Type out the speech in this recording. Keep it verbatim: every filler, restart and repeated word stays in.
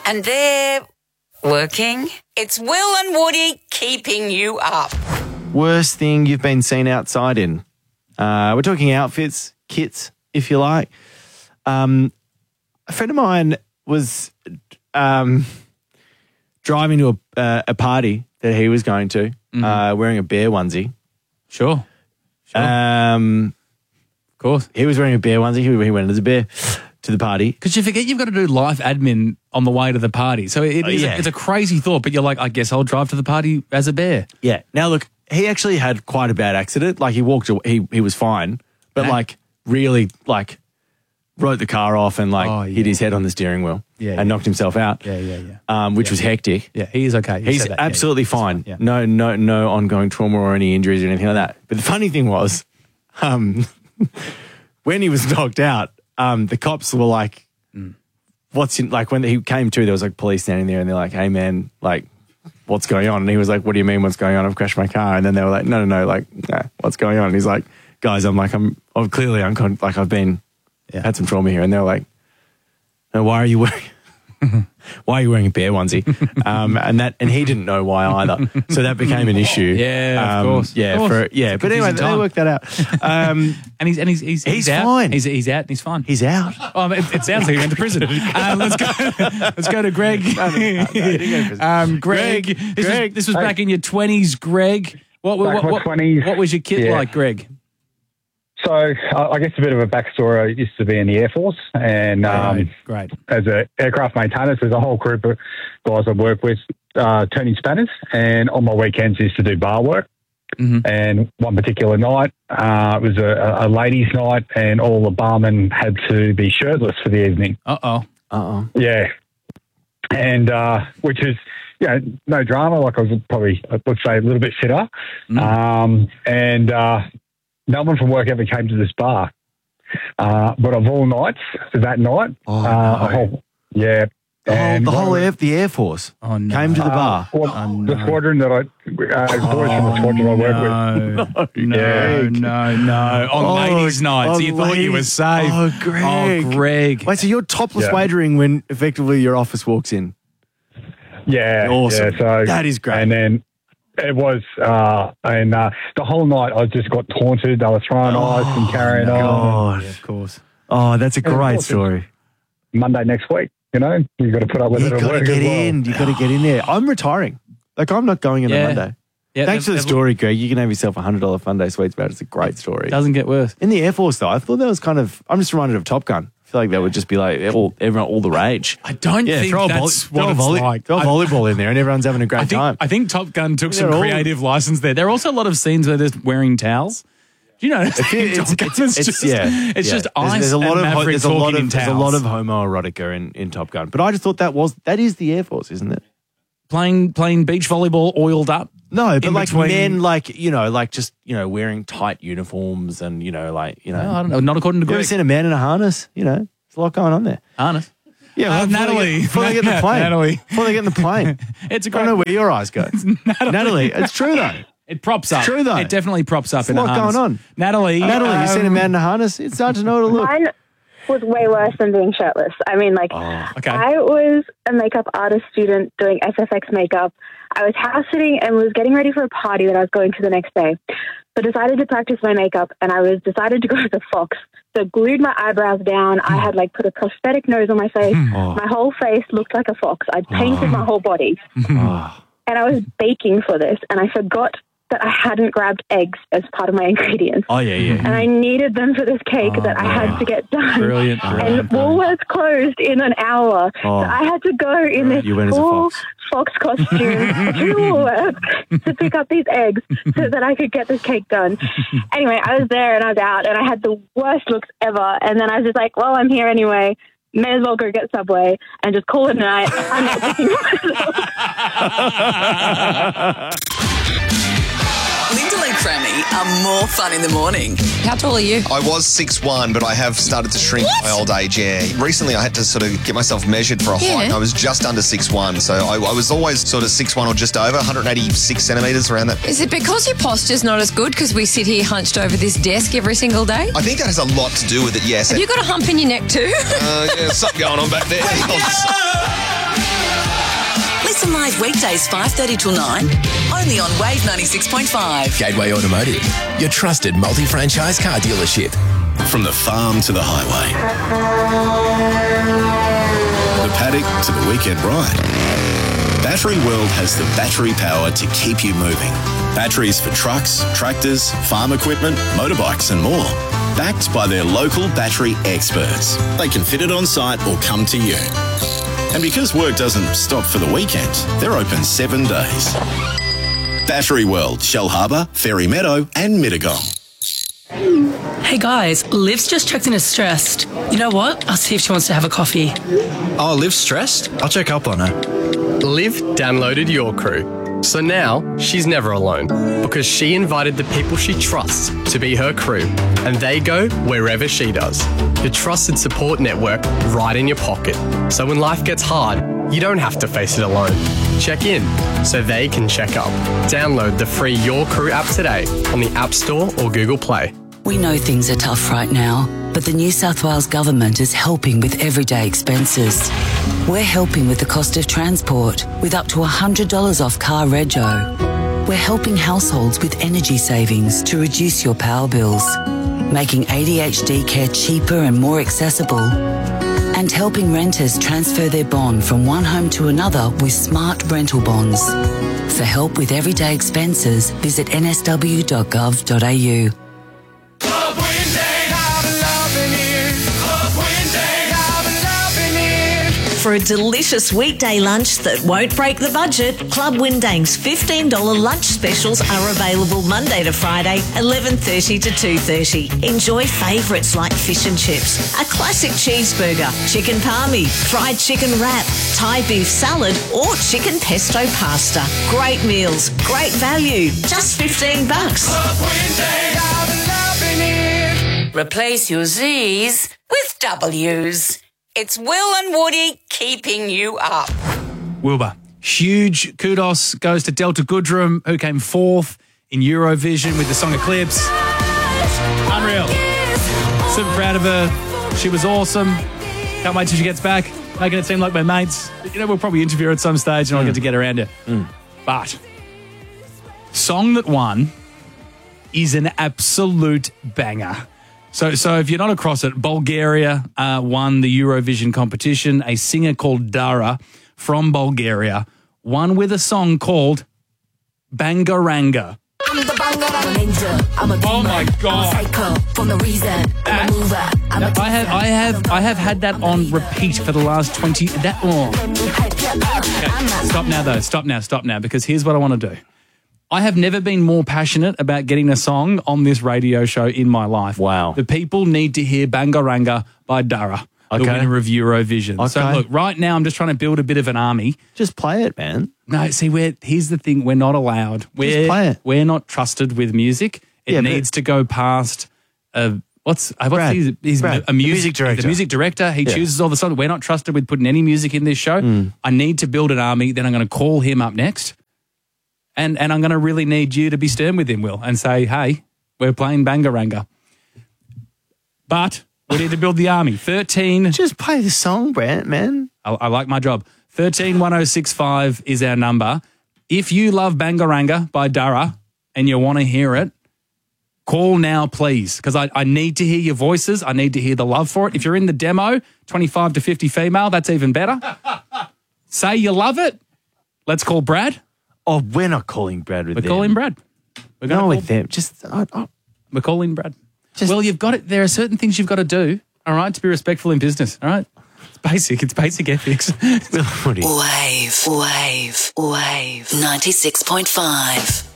And they're working. It's Will and Woody keeping you up. Worst thing you've been seen outside in? Uh, we're talking outfits, kits, if you like. Um, a friend of mine was um, driving to a, uh, a party that he was going to, mm-hmm. uh, wearing a bear onesie. Sure. sure. Um, of course. He was wearing a bear onesie. He, he went as a bear to the party. Because you forget you've got to do life admin on the way to the party. So it is, uh, yeah. it's a crazy thought, but you're like, I guess I'll drive to the party as a bear. Yeah. Now, look, he actually had quite a bad accident. Like, he walked, he he was fine, but, yeah. like, really, like, wrote the car off and, like, oh, yeah. hit his head on the steering wheel yeah, and yeah. knocked himself out. Yeah, yeah, yeah. Um, which yeah. was hectic. Yeah, he is okay. You He's absolutely yeah, fine. fine. Yeah. No, no, no ongoing trauma or any injuries or anything like that. But the funny thing was, um, when he was knocked out, um, the cops were like, mm. what's in, like, when he came to, there was like police standing there and they're like, hey man, like, what's going on? And he was like, what do you mean what's going on? I've crashed my car. And then they were like, no, no, no, like, nah, what's going on? And he's like, guys, I'm like, I'm, I'm clearly uncon- like I've been, yeah. had some trauma here. And they were like, no, why are you wearing, why are you wearing a bear onesie? Um, and that, and he didn't know why either. So that became an issue. Yeah, um, of course. Yeah, of course. for, yeah. But anyway, time. they worked that out. Um, and he's, and he's, he's, he's, he's out. fine. He's, he's out and he's fine. He's out. Oh, it, it sounds like he went to prison. Um, let's go, let's go to Greg. No, no, no, no, he didn't go to prison. Um, Greg, Greg, this Greg. was, this was Hey. back in your twenties, Greg. What, what, Back what, in my twenties, what was your kit yeah. like, Greg? So uh, I guess a bit of a backstory. I used to be in the Air Force, and um, Great. as an aircraft maintainer, so there's a whole group of guys I work with, uh, turning spanners, and on my weekends used to do bar work. Mm-hmm. And one particular night, uh, it was a, a ladies' night, and all the barmen had to be shirtless for the evening. Uh-oh. Uh-oh. Yeah. And uh, which is, you know, no drama. Like I was probably, let's say, a little bit fitter. Mm. Um, and uh, no one from work ever came to this bar. Uh, but of all nights, that night, Oh, uh, no. a whole, yeah. The whole, and the whole one of air, the Air Force Oh, no. came to the bar. Uh, well, Oh, no. the squadron that I, uh, boys from the squadron I work with. No, no, Yeah. no, no. On Oh, ladies' night, on so you thought you were ladies- safe. Oh, Greg. Oh, Greg. Wait, so you're topless Yeah. wagering when effectively your office walks in? Yeah, Awesome. yeah. So That is great. And then it was, uh, and uh, the whole night I just got taunted. They were throwing ice and carrying on. God. Yeah, of course. Oh, that's a Yeah, of great course. story. Monday next week, you know, you've got to put up with You it at got to work get as well. in. You got to get in there. I'm retiring. Like, I'm not going in Yeah. on Monday. Yeah, Thanks for the they've- story, Greg. You can have yourself a one hundred dollars Fun Day Sweets voucher. It's a great story. Doesn't get worse. In the Air Force, though, I thought that was kind of, I'm just reminded of Top Gun. I feel like that would just be like all, everyone, all the rage. I don't Yeah, think throw a, volley, that's throw what a, it's volley, like. throw a I- volleyball in there and everyone's having a great I think, time. I think Top Gun took some They're all- creative license there. There are also a lot of scenes where they're wearing towels. Do you notice? It's, in it's, Top Gun, it's, it's, just, yeah, it's yeah. just There's- ice there's a lot and of ho- Maverick there's a lot talking of in there's a towels. lot of homoerotica in, in Top Gun. But I just thought that was that is the Air Force, isn't it? playing playing beach volleyball oiled up. No, but In like between- men, like you know, like just you know, wearing tight uniforms and you know, like you know, No, I don't know. Not according to you ever Greg. seen a man in a harness? You know, there's a lot going on there. Harness. Yeah, Uh, well, before Natalie. They get, before they get in the plane. Natalie. Before they get in the plane. It's a I great. don't know where your eyes go. Natalie. Natalie, it's true though. It props up. true, though. It definitely props up There's in a a lot harness. going on. Natalie. Natalie, you seen a um, man in a harness? It's hard to know to look. Mine was way worse than being shirtless. I mean, like, Oh, Okay. I was a makeup artist student doing S F X makeup. I was house sitting and was getting ready for a party that I was going to the next day. So decided to practice my makeup, and I was decided to go to the Fox. So glued my eyebrows down. I had like put a prosthetic nose on my face. Oh. My whole face looked like a fox. I'd painted my whole body. Oh. And I was baking for this, and I forgot that I hadn't grabbed eggs as part of my ingredients. Oh, yeah, yeah. And I needed them for this cake that I had to get done. Brilliant, brilliant, And Woolworths closed in an hour. Oh. So I had to go in this You went as a full fox. fox costume to Woolworths to pick up these eggs so that I could get this cake done. Anyway, I was there and I was out and I had the worst looks ever. And then I was just like, well, I'm here anyway. May as well go get Subway and just call it a night. I'm not picking myself. Lyndall and Crammy are more fun in the morning. How tall are you? I was six one, but I have started to shrink my old age, yeah. Recently, I had to sort of get myself measured for a Yeah. height, and I was just under six one, so I, I was always sort of six one or just over, one hundred eighty-six centimetres, around that. Is it because your posture's not as good because we sit here hunched over this desk every single day? I think that has a lot to do with it, yes. Have you got a hump in your neck too? Uh, yeah, something going on back there. and live weekdays five thirty till nine, only on Wave ninety-six point five. Gateway Automotive, your trusted multi-franchise car dealership. From the farm to the highway, the paddock to the weekend ride, Battery World has the battery power to keep you moving. Batteries for trucks, tractors, farm equipment, motorbikes and more. Backed by their local battery experts. They can fit it on site or come to you. And because work doesn't stop for the weekend, they're open seven days. Battery World, Shell Harbour, Fairy Meadow and Mittagong. Hey guys, Liv's just checked in as stressed. You know what? I'll see if she wants to have a coffee. Oh, Liv's stressed? I'll check up on her. Liv downloaded Your Crew. So now she's never alone because she invited the people she trusts to be her crew and they go wherever she does. The trusted support network right in your pocket. So when life gets hard, you don't have to face it alone. Check in so they can check up. Download the free Your Crew app today on the App Store or Google Play. We know things are tough right now, but the New South Wales Government is helping with everyday expenses. We're helping with the cost of transport with up to one hundred dollars off car rego. We're helping households with energy savings to reduce your power bills, making A D H D care cheaper and more accessible, and helping renters transfer their bond from one home to another with smart rental bonds. For help with everyday expenses, visit n s w dot gov dot a u. For a delicious weekday lunch that won't break the budget, Club Windang's fifteen dollars lunch specials are available Monday to Friday, eleven thirty to two thirty. Enjoy favourites like fish and chips, a classic cheeseburger, chicken palmy, fried chicken wrap, Thai beef salad or chicken pesto pasta. Great meals, great value, just fifteen bucks. Club Windang, I've been loving it. Replace your Z's with W's. It's Will and Woody keeping you up. Wilbur, huge kudos goes to Delta Goodrum, who came fourth in Eurovision with the song Eclipse. Unreal. Super proud of her. She was awesome. Can't wait till she gets back, making it seem like we're mates. You know, we'll probably interview her at some stage and I'll Mm. get to get around her. Mm. But song that won is an absolute banger. So, so if you're not across it, Bulgaria uh, won the Eurovision competition. A singer called Dara from Bulgaria won with a song called Bangaranga. I'm the Bangaranga ninja. I'm a Oh my God! I'm a psycho from the reason. I'm a mover. I'm No, a I have, I have, I have had that on repeat for the last twenty. That oh. Okay, stop now, though. Stop now. Stop now. Because here's what I want to do. I have never been more passionate about getting a song on this radio show in my life. Wow. The people need to hear Bangaranga by Dara, the Okay. winner of Eurovision. Okay. So look, right now I'm just trying to build a bit of an army. Just play it, man. No, see, we're, here's the thing. We're not allowed. We're, play it. We're not trusted with music. It Yeah, but- needs to go past uh, what's, uh, what's Brad, his, he's Brad, a the music, music director. The music director. He Yeah. chooses all the songs. We're not trusted with putting any music in this show. Mm. I need to build an army. Then I'm going to call him up next. And and I'm going to really need you to be stern with him, Will, and say, hey, we're playing Bangaranga. But we need to build the army. thirteen Just play the song, Brent, man. I, I like my job. thirteen one oh six five is our number. If you love Bangaranga by Dara and you want to hear it, call now, please, because I, I need to hear your voices. I need to hear the love for it. If you're in the demo, twenty-five to fifty female, that's even better. Say you love it. Let's call Brad. Oh, we're not calling Brad with We're them. calling Brad. We're Not gonna with call- them. Just, oh, oh. We're calling Brad. Well, you've got it. There are certain things you've got to do, all right, to be respectful in business, all right? It's basic. It's basic ethics. Wave, wave, wave, ninety-six point five.